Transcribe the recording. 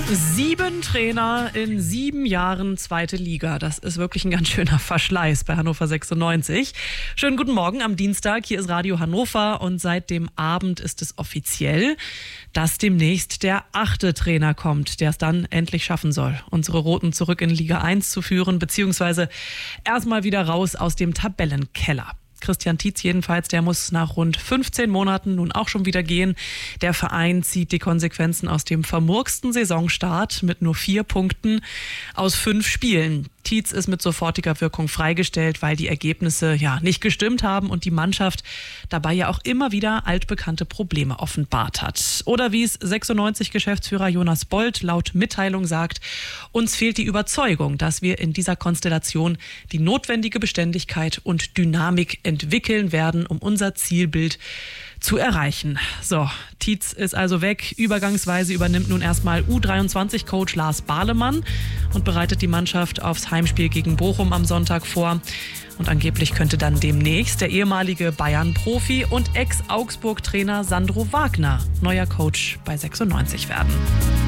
7 Trainer in 7 Jahren zweite Liga. Das ist wirklich ein ganz schöner Verschleiß bei Hannover 96. Schönen guten Morgen am Dienstag. Hier ist Radio Hannover und seit dem Abend ist es offiziell, dass demnächst der 8. Trainer kommt, der es dann endlich schaffen soll, unsere Roten zurück in Liga 1 zu führen, beziehungsweise erstmal wieder raus aus dem Tabellenkeller. Christian Tietz jedenfalls, der muss nach rund 15 Monaten nun auch schon wieder gehen. Der Verein zieht die Konsequenzen aus dem vermurksten Saisonstart mit nur 4 Punkten aus 5 Spielen. Tietz ist mit sofortiger Wirkung freigestellt, weil die Ergebnisse nicht gestimmt haben und die Mannschaft dabei ja auch immer wieder altbekannte Probleme offenbart hat. Oder wie es 96-Geschäftsführer Jonas Bold laut Mitteilung sagt, uns fehlt die Überzeugung, dass wir in dieser Konstellation die notwendige Beständigkeit und Dynamik entwickeln werden, um unser Zielbild zu erreichen. So, Tietz ist also weg. Übergangsweise übernimmt nun erstmal U23-Coach Lars Bahlemann und bereitet die Mannschaft aufs Heimspiel gegen Bochum am Sonntag vor. Und angeblich könnte dann demnächst der ehemalige Bayern-Profi und Ex-Augsburg-Trainer Sandro Wagner neuer Coach bei 96 werden.